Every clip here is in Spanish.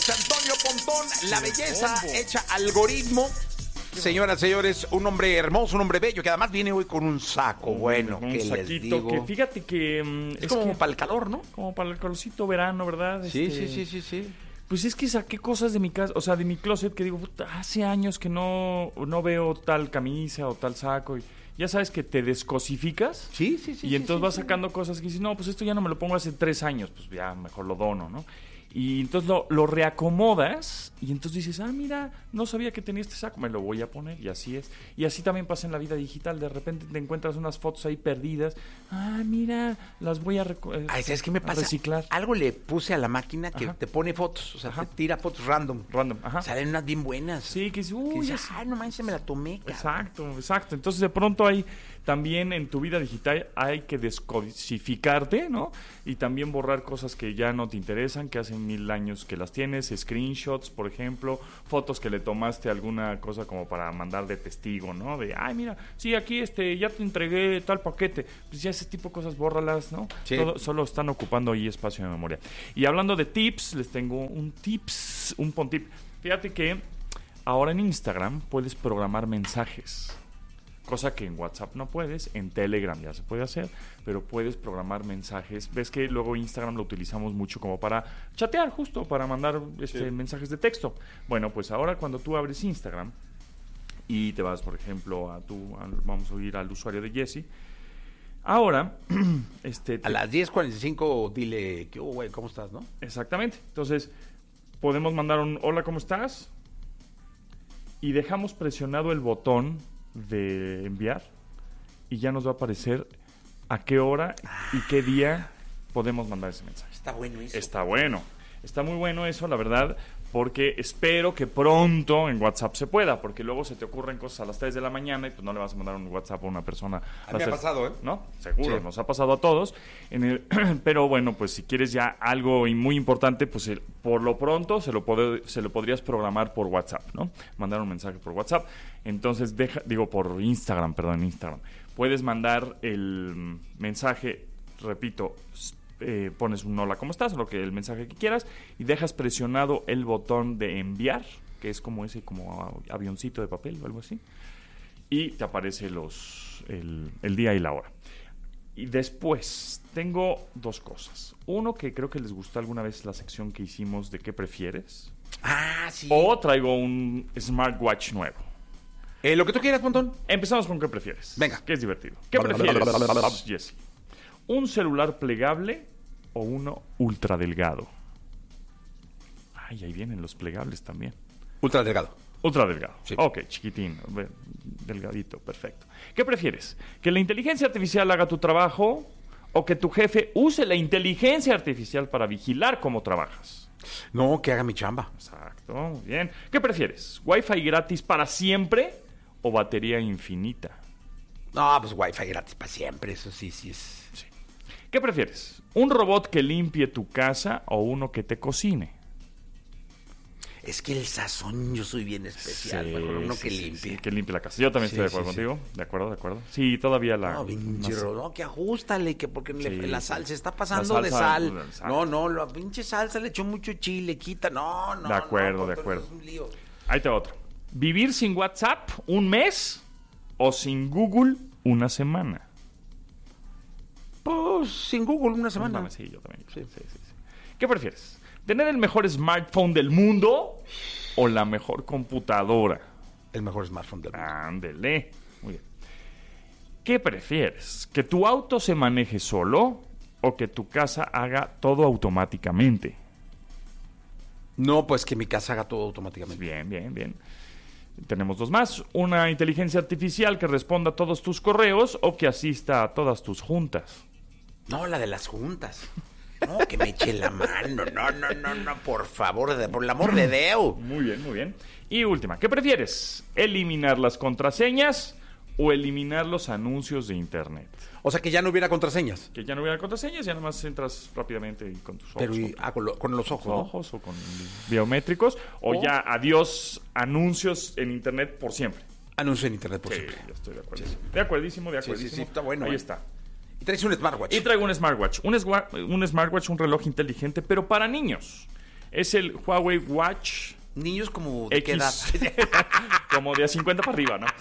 José Antonio Pontón, la belleza hecha algoritmo. Señoras, señores, un hombre hermoso, un hombre bello, que además viene hoy con un saco bueno. Un que les saquito digo. que fíjate que... Es como para el calor, ¿no? Como para el calorcito verano, ¿verdad? Sí. Pues es que saqué cosas de mi casa, o sea, de mi closet, que digo, puta, hace años que no veo tal camisa o tal saco. Y ya sabes que te descosificas. Sí. Y entonces vas sacando cosas que dices, no, pues esto ya no me lo pongo hace 3 años, pues ya mejor lo dono, ¿no? Y entonces lo reacomodas y entonces dices, mira, no sabía que tenía este saco, me lo voy a poner, y así es. Y así también pasa en la vida digital, de repente te encuentras unas fotos ahí perdidas, mira, las voy a ¿Sabes qué me pasa? reciclar. Algo le puse a la máquina que te pone fotos, o sea, te tira fotos random. Ajá. Salen unas bien buenas. Sí, que dices, Que dices, no manches, me la tomé, cabrón. Exacto. Entonces, de pronto hay también en tu vida digital hay que descodificarte, ¿no? Y también borrar cosas que ya no te interesan, que hace 1000 años que las tienes, screenshots, por ejemplo, fotos que le tomaste alguna cosa como para mandar de testigo, ¿no? De, mira, sí, aquí ya te entregué tal paquete. Pues ya ese tipo de cosas, bórralas, ¿no? Sí. Solo están ocupando ahí espacio de memoria. Y hablando de tips, les tengo un tip. Fíjate que ahora en Instagram puedes programar mensajes. Cosa que en WhatsApp no puedes, en Telegram ya se puede hacer, pero puedes programar mensajes. Ves que luego Instagram lo utilizamos mucho como para chatear, justo, para mandar mensajes de texto. Bueno, pues ahora cuando tú abres Instagram y te vas, por ejemplo, vamos a ir al usuario de Jesse. Ahora, a las 10:45 dile que, güey, ¿cómo estás, no? Exactamente. Entonces, podemos mandar un hola, ¿cómo estás? Y dejamos presionado el botón de enviar y ya nos va a aparecer a qué hora y qué día podemos mandar ese mensaje. Está bueno eso. Está muy bueno eso, la verdad, porque espero que pronto en WhatsApp se pueda, porque luego se te ocurren cosas a las 3 de la mañana y pues no le vas a mandar un WhatsApp a una persona. A mí me ha pasado, ¿eh? ¿No? Seguro, Sí. nos ha pasado a todos. Pero bueno, pues si quieres ya algo muy importante, pues por lo pronto se lo podrías programar por WhatsApp, ¿no? Mandar un mensaje por WhatsApp. Entonces, por Instagram. Puedes mandar el mensaje, repito, pones un hola, ¿cómo estás? El mensaje que quieras y dejas presionado el botón de enviar, que es como como avioncito de papel o algo así, y te aparece el día y la hora. Y después tengo 2 cosas. Uno, que creo que les gustó alguna vez la sección que hicimos de ¿qué prefieres? Sí. O traigo un smartwatch nuevo. Lo que tú quieras, Pontón. Empezamos con ¿qué prefieres? Venga. Que es divertido. ¿Qué prefieres, Jesse? ¿Un celular plegable o uno ultra delgado? Ahí vienen los plegables también. Ultra delgado. Ultra delgado. Sí. Ok, chiquitín, delgadito, perfecto. ¿Qué prefieres? ¿Que la inteligencia artificial haga tu trabajo o que tu jefe use la inteligencia artificial para vigilar cómo trabajas? No, que haga mi chamba. Exacto, muy bien. ¿Qué prefieres? ¿Wi-Fi gratis para siempre o batería infinita? No, pues Wi-Fi gratis para siempre, eso sí es. Sí. ¿Qué prefieres? ¿Un robot que limpie tu casa o uno que te cocine? Es que el sazón, yo soy bien especial. Mejor uno que limpie. Sí, que limpie la casa. Yo también estoy de acuerdo contigo. De acuerdo. Sí, todavía No, pinche no, que ajustale, que porque la sal se está pasando la de salsa, sal. No, la pinche salsa le echó mucho chile, quita. No. De acuerdo. Es un lío. Ahí te va otro. ¿Vivir sin WhatsApp un mes o sin Google una semana? Pues sin Google una semana. Sí, yo también. Sí. ¿Qué prefieres? ¿Tener el mejor smartphone del mundo o la mejor computadora? El mejor smartphone del mundo. Ándele. Muy bien. ¿Qué prefieres? ¿Que tu auto se maneje solo o que tu casa haga todo automáticamente? No, pues que mi casa haga todo automáticamente. Bien. Tenemos 2 más. Una inteligencia artificial que responda a todos tus correos o que asista a todas tus juntas. No, la de las juntas. No, que me eche la mano. No, por favor, por el amor de Dios. Muy bien. Y última, ¿qué prefieres? ¿Eliminar las contraseñas o eliminar los anuncios de internet? O sea, que ya no hubiera contraseñas. Que ya no hubiera contraseñas, ya nada más entras rápidamente con tus ojos. Pero con los ojos, ¿no? Ojos o con biométricos. O ya adiós anuncios en internet por siempre. Anuncios en internet por siempre. Yo estoy de acuerdo. Sí. De acuerdísimo. Sí, está bueno. Ahí está. Y traes un smartwatch. Y traigo un smartwatch. Un smartwatch, un reloj inteligente, pero para niños. Es el Huawei Watch Niños como de qué edad. como de a 50 para arriba, ¿no?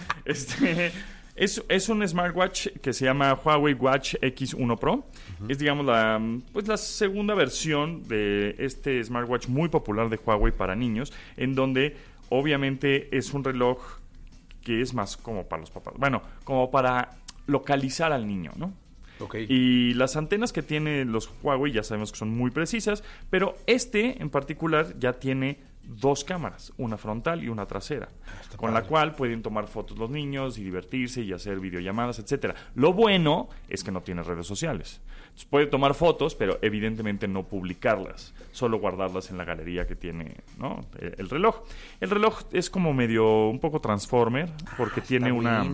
Es un smartwatch que se llama Huawei Watch X1 Pro. Es, digamos, la segunda versión de este smartwatch muy popular de Huawei para niños, en donde obviamente es un reloj que es más como para los papás. Bueno, como para localizar al niño, ¿no? Okay. Y las antenas que tienen los Huawei ya sabemos que son muy precisas, pero este en particular ya tiene 2 cámaras, una frontal y una trasera, con la cual pueden tomar fotos los niños y divertirse y hacer videollamadas, etcétera. Lo bueno es que no tiene redes sociales. Entonces, puede tomar fotos, pero evidentemente no publicarlas, solo guardarlas en la galería que tiene, ¿no? El reloj. El reloj es como medio un poco transformer, porque tiene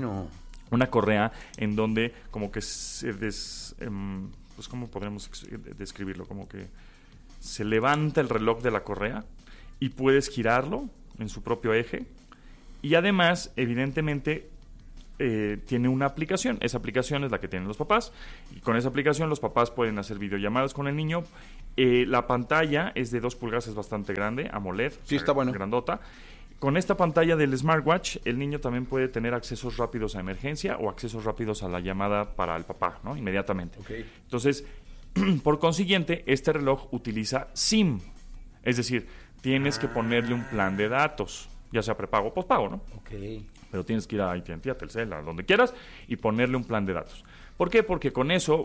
una correa en donde como que pues ¿cómo podríamos describirlo? Como que se levanta el reloj de la correa y puedes girarlo en su propio eje. Y además, evidentemente, tiene una aplicación. Esa aplicación es la que tienen los papás. Y con esa aplicación los papás pueden hacer videollamadas con el niño. La pantalla es de 2 pulgadas, es bastante grande, AMOLED. Sí, está bueno. Grandota. Con esta pantalla del smartwatch, el niño también puede tener accesos rápidos a emergencia o accesos rápidos a la llamada para el papá, ¿no? Inmediatamente. Okay. Entonces, por consiguiente, este reloj utiliza SIM. Es decir, tienes que ponerle un plan de datos, ya sea prepago o pospago, ¿no? Okay. Pero tienes que ir a AT&T, a Telcel, a donde quieras, y ponerle un plan de datos. ¿Por qué? Porque con eso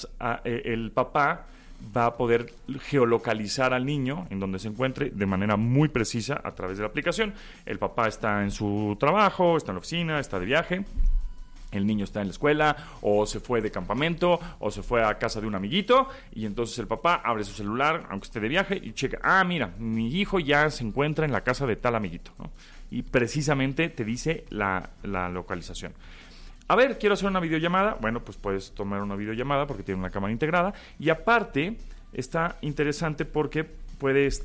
el papá va a poder geolocalizar al niño en donde se encuentre de manera muy precisa a través de la aplicación. El papá está en su trabajo, está en la oficina, está de viaje. El niño está en la escuela, o se fue de campamento, o se fue a casa de un amiguito, y entonces el papá abre su celular, aunque esté de viaje, y checa, mira, mi hijo ya se encuentra en la casa de tal amiguito, ¿no? Y precisamente te dice la localización. A ver, quiero hacer una videollamada. Bueno, pues puedes tomar una videollamada porque tiene una cámara integrada, y aparte está interesante porque puedes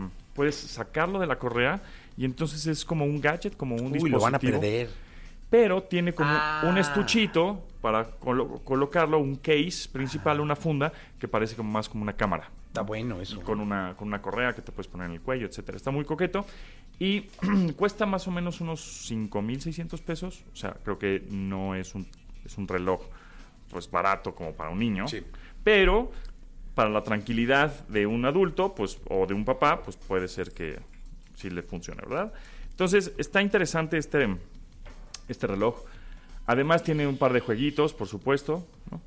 sacarlo de la correa, y entonces es como un gadget, como un dispositivo. Lo van a perder. Pero tiene como un estuchito para colocarlo, un case principal, una funda, que parece como más como una cámara. Está bueno eso. Con una correa que te puedes poner en el cuello, etcétera. Está muy coqueto. Y cuesta más o menos unos 5,600 pesos. O sea, creo que no es un reloj pues barato como para un niño. Sí. Pero para la tranquilidad de un adulto, pues, o de un papá, pues puede ser que sí le funcione, ¿verdad? Entonces, está interesante este reloj. Además tiene un par de jueguitos, por supuesto, ¿no?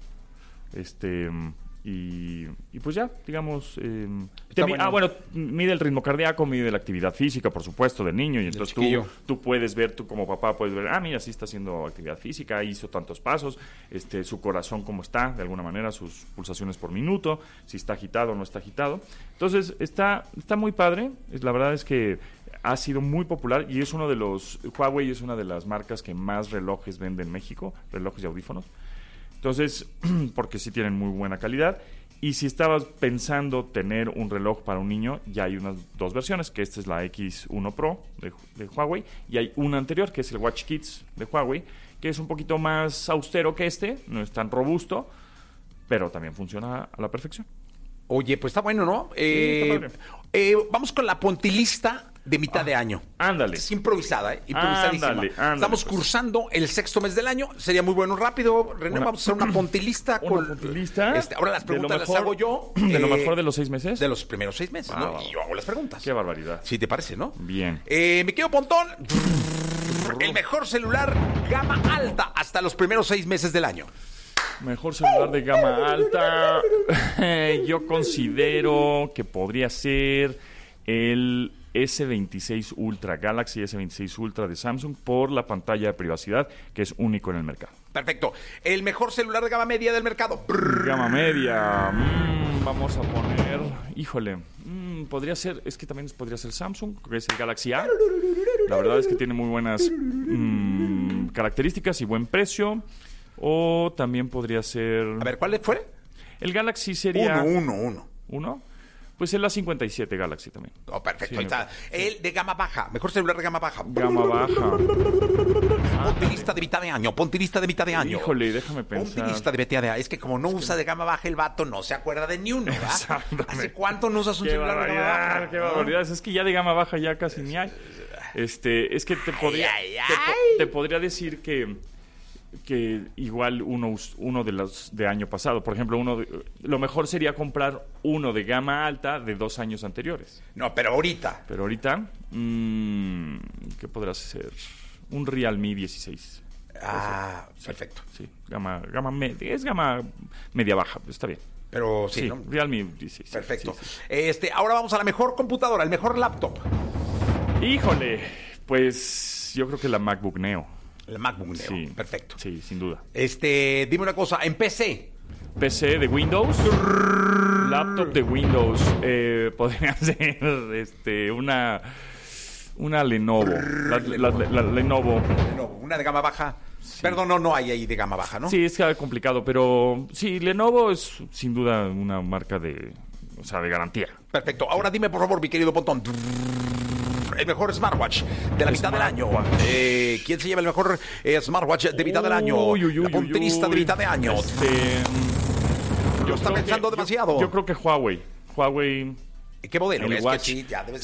Y pues ya, digamos... bueno, mide el ritmo cardíaco, mide la actividad física, por supuesto, del niño. Y entonces tú puedes ver, tú como papá puedes ver, mira, sí está haciendo actividad física, hizo tantos pasos, su corazón cómo está, de alguna manera, sus pulsaciones por minuto, si está agitado o no está agitado. Entonces, está muy padre. La verdad es que ha sido muy popular y es Huawei es una de las marcas que más relojes vende en México, relojes y audífonos. Entonces, porque sí tienen muy buena calidad. Y si estabas pensando tener un reloj para un niño, ya hay unas 2 versiones, que esta es la X1 Pro de Huawei, y hay una anterior, que es el Watch Kids de Huawei, que es un poquito más austero que no es tan robusto, pero también funciona a la perfección. Oye, pues está bueno, ¿no? Sí, está padre. Vamos con la pontilista de mitad de año. Ándale. Es improvisada, improvisadísima. Ándale, Estamos pues. Cursando el 6º mes del año. Sería muy bueno, rápido, René, vamos a hacer una pontilista. Ahora las preguntas las hago yo. ¿De lo mejor de los 6 meses? De los primeros 6 meses, ¿no? Y yo hago las preguntas. Qué barbaridad. Sí, ¿te parece, no? Bien. Me quedo Pontón. El mejor celular gama alta hasta los primeros 6 meses del año. Mejor celular de gama alta. Yo considero que podría ser el S26 Ultra, Galaxy S26 Ultra de Samsung, por la pantalla de privacidad, que es único en el mercado. Perfecto. El mejor celular de gama media del mercado. Gama media. Vamos a poner... Híjole. Podría ser... Es que también podría ser Samsung, que es el Galaxy A. La verdad es que tiene muy buenas características y buen precio. O también podría ser... A ver, ¿cuál fue? El Galaxy sería... Uno. ¿Uno? Pues el A57 Galaxy también. Oh, perfecto, Sí, ahí está. El de gama baja, mejor celular de gama baja. Gama baja. Ponte lista de mitad de año, ponte lista de mitad de año. Híjole, déjame Ponte pensar. lista de mitad de año. Es que como no usa de gama baja el vato, no se acuerda de ni uno, ¿verdad? Exactamente. ¿Hace cuánto no usas un Qué celular de gama barbaridad, baja? qué barbaridad. Es que ya de gama baja ya casi ni hay. Es que te podría, ay, ay. te podría decir que igual uno de los de año pasado, por ejemplo, lo mejor sería comprar uno de gama alta de 2 años anteriores. No, pero ahorita. Pero ahorita, ¿qué podrás hacer? Un Realme 16. Ah, perfecto. Sí, es gama media baja, está bien. Pero sí, Sí, ¿no? Realme 16. Perfecto. Sí. Ahora vamos a la mejor computadora, el mejor laptop. Híjole, pues yo creo que la MacBook Neo. El MacBook Neo. Sí, Perfecto. Sí, sin duda. Dime una cosa, en PC. PC de Windows, laptop de Windows, podría ser una Lenovo, la Lenovo. No, una de gama baja. Perdón, no hay ahí de gama baja, ¿no? Sí, es complicado, pero sí, Lenovo es sin duda una marca de garantía. Perfecto. Ahora dime, por favor, mi querido Pontón. El mejor smartwatch de la mitad del año. ¿Quién se lleva el mejor smartwatch de mitad del año? La punterista de mitad de año. Lo está pensando demasiado. Yo creo que Huawei. ¿Qué modelo? El Es Watch. que sí, ya debes